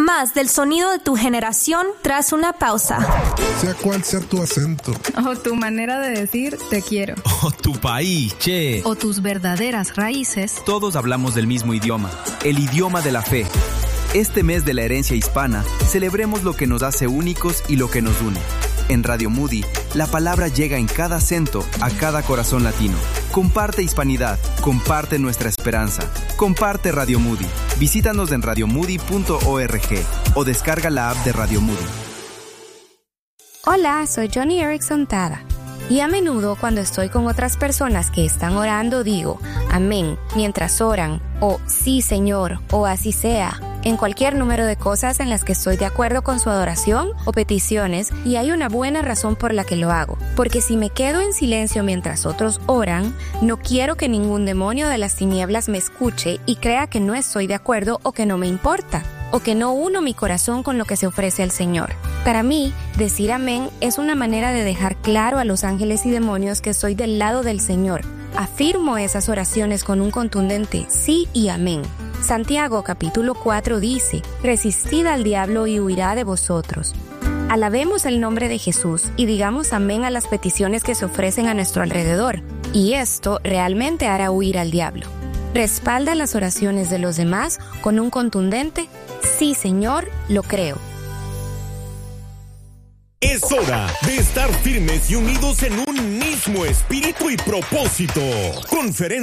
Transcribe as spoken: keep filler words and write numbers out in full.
más del sonido de tu generación tras una pausa. Sea cual sea tu acento. O tu manera de decir te quiero. O tu país, che. O tus verdaderas raíces. Todos hablamos del mismo idioma, el idioma de la fe. Este mes de la herencia hispana, celebremos lo que nos hace únicos y lo que nos une. En Radio Moody, la palabra llega en cada acento, a cada corazón latino. Comparte hispanidad, comparte nuestra esperanza. Comparte Radio Moody. Visítanos en radio moody punto org o descarga la app de Radio Moody. Hola, soy Johnny Erickson Tada. Y a menudo cuando estoy con otras personas que están orando digo amén mientras oran, o sí Señor, o así sea, en cualquier número de cosas en las que estoy de acuerdo con su adoración o peticiones, y hay una buena razón por la que lo hago. Porque si me quedo en silencio mientras otros oran, no quiero que ningún demonio de las tinieblas me escuche y crea que no estoy de acuerdo o que no me importa, o que no uno mi corazón con lo que se ofrece al Señor. Para mí, decir amén es una manera de dejar claro a los ángeles y demonios que estoy del lado del Señor. Afirmo esas oraciones con un contundente sí y amén. Santiago capítulo cuatro dice, resistid al diablo y huirá de vosotros. Alabemos el nombre de Jesús y digamos amén a las peticiones que se ofrecen a nuestro alrededor, y esto realmente hará huir al diablo. Respalda las oraciones de los demás con un contundente sí, Señor, lo creo. Es hora de estar firmes y unidos en un mismo espíritu y propósito. Conferencia